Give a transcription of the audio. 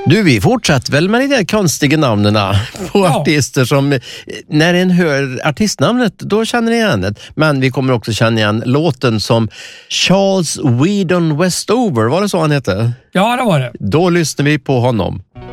Du, vi fortsätter väl med de där konstiga namnen på artister som, när en hör artistnamnet, då känner ni igen det. Men vi kommer också känna igen låten som Charles Weedon Westover, var det så han hette? Ja, det var det. Då lyssnar vi på honom.